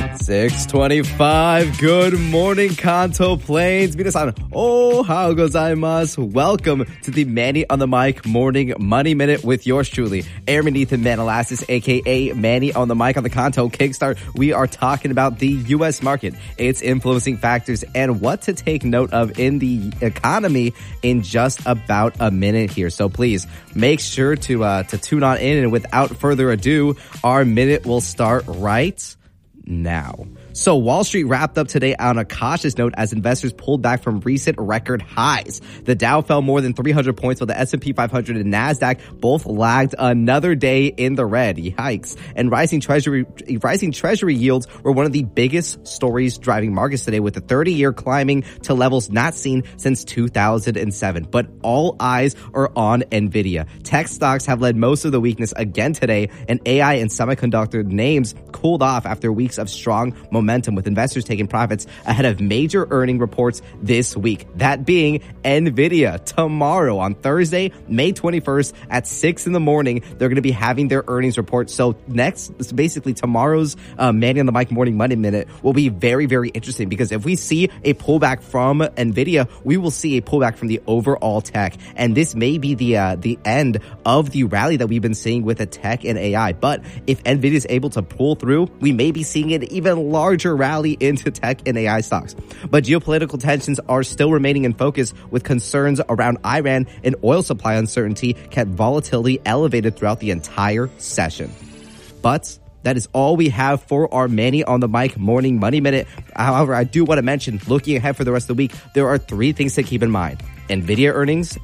6:25. Good morning, Kanto Plains. Minasan, ohayou gozaimasu. Welcome to the Manny on the Mic Morning Money Minute with yours truly, Airman Ethan Manalassis, aka Manny on the Mic on the Kanto Kickstart. We are talking about the U.S. market, its influencing factors, and what to take note of in the economy in just about a minute here. So please make sure to tune on in, and without further ado, our minute will start right now. So Wall Street wrapped up today on a cautious note as investors pulled back from recent record highs. The Dow fell more than 300 points while the S&P 500 and NASDAQ both lagged another day in the red. Yikes. And rising treasury yields were one of the biggest stories driving markets today, with the 30-year climbing to levels not seen since 2007. But all eyes are on Nvidia. Tech stocks have led most of the weakness again today, and AI and semiconductor names cooled off after weeks of strong momentum, with investors taking profits ahead of major earning reports this week. That being Nvidia. Tomorrow on Thursday, May 21st at 6 in the morning, they're going to be having their earnings report. So basically tomorrow's Manny on the Mic Morning Money Minute will be very, very interesting, because if we see a pullback from Nvidia, we will see a pullback from the overall tech. And this may be the end of the rally that we've been seeing with the tech and AI. But if Nvidia is able to pull through, we may be seeing an even larger rally into tech and AI stocks. But geopolitical tensions are still remaining in focus, with concerns around Iran and oil supply uncertainty kept volatility elevated throughout the entire session. But that is all we have for our Manny on the Mic Morning Money Minute. However, I do want to mention, looking ahead for the rest of the week, there are 3 things to keep in mind: Nvidia earnings,